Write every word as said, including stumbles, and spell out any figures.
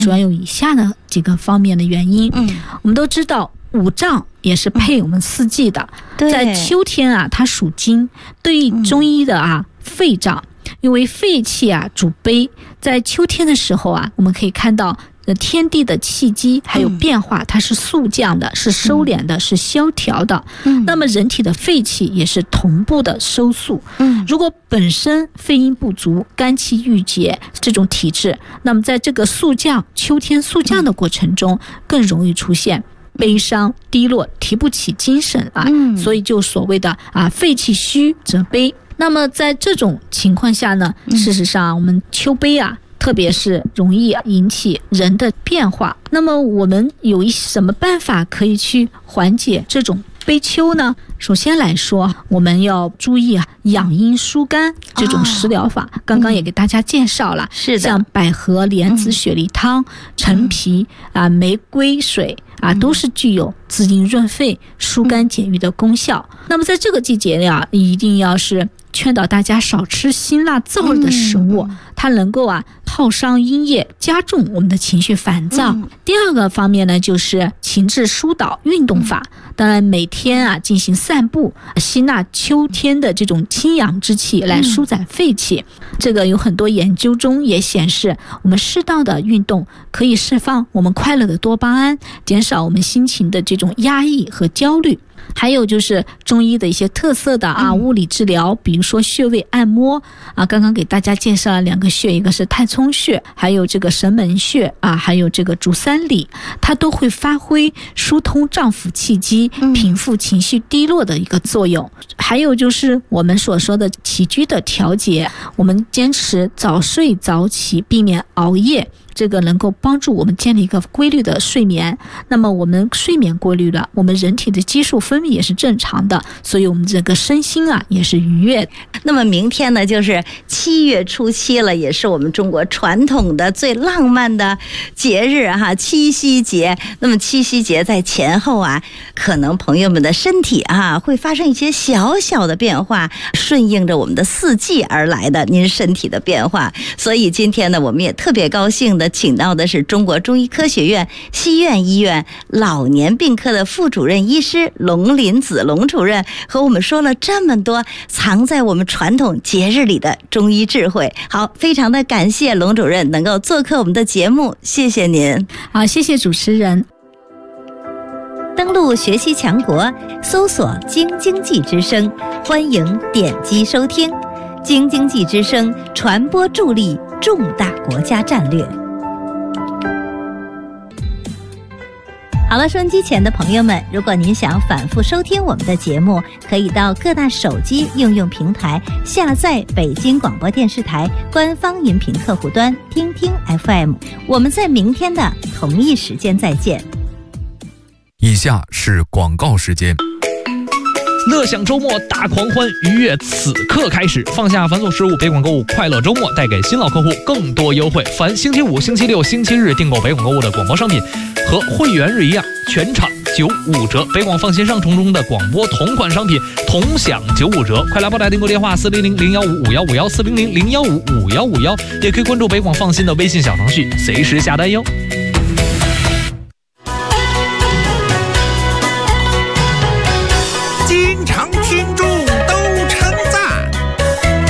主要有以下的几个方面的原因。嗯，我们都知道五脏也是配我们四季的，嗯、在秋天啊，它属金，对于中医的啊、嗯、肺脏，因为肺气啊主悲，在秋天的时候啊，我们可以看到天地的气机还有变化，它是速降的，是收敛的，是萧条的。嗯，那么人体的肺气也是同步的收束。嗯，如果本身肺阴不足、肝气郁结这种体质，那么在这个速降、秋天速降的过程中，更容易出现悲伤、低落、提不起精神啊。嗯，所以就所谓的啊，肺气虚则悲。那么在这种情况下呢，事实上我们秋悲啊。特别是容易引起人的变化，那么我们有一什么办法可以去缓解这种悲秋呢？首先来说，我们要注意啊，养阴疏肝这种食疗法，哦、刚刚也给大家介绍了，是的，像百合、莲子、雪梨汤、陈皮啊、玫瑰水啊，都是具有滋阴润肺、疏肝解郁的功效。那么在这个季节呀，一定要是劝导大家少吃辛辣燥热的食物，嗯、它能够啊耗伤阴液，加重我们的情绪烦躁。嗯、第二个方面呢，就是情志疏导运动法。嗯、当然，每天啊进行散步，吸纳秋天的这种清阳之气来舒展肺气。嗯、这个有很多研究中也显示，我们适当的运动可以释放我们快乐的多巴胺，减少我们心情的这种压抑和焦虑。还有就是中医的一些特色的啊物理治疗，比如说穴位按摩啊，刚刚给大家介绍了两个穴，一个是太冲穴，还有这个神门穴啊，还有这个足三里，它都会发挥疏通脏腑气机、平复情绪低落的一个作用。嗯、还有就是我们所说的起居的调节，我们坚持早睡早起，避免熬夜。这个能够帮助我们建立一个规律的睡眠，那么我们睡眠规律了，我们人体的激素分泌也是正常的，所以我们这个身心啊也是愉悦。 那么明天呢就是七月初七了，也是我们中国传统的最浪漫的节日哈，七夕节。那么七夕节在前后啊，可能朋友们的身体啊会发生一些小小的变化，顺应着我们的四季而来的您身体的变化。所以今天呢，我们也特别高兴的请到的是中国中医科学院西苑医院老年病科的副主任医师龙林子龙主任，和我们说了这么多藏在我们传统节日里的中医智慧。好，非常的感谢龙主任能够做客我们的节目，谢谢您。 好，谢谢主持人。 登录学习强国，搜索京经济之声，欢迎点击收听。京经济之声，传播助力重大国家战略。好了，收音机前的朋友们，如果您想反复收听我们的节目，可以到各大手机应用平台下载北京广播电视台官方音频客户端听听 F M。 我们在明天的同一时间再见。 以下是广告时间。 乐享周末大狂欢，愉悦此刻开始。放下繁琐事务，北广购物快乐周末带给新老客户更多优惠。凡星期五、星期六、星期日订购北广购物的广播商品，和会员日一样，全场九五折。北广放心上冲中的广播同款商品同享九五折。快来拨打订购电话四零零零幺五五幺五幺四零零零幺五五幺五幺，也可以关注北广放心的微信小程序，随时下单哟。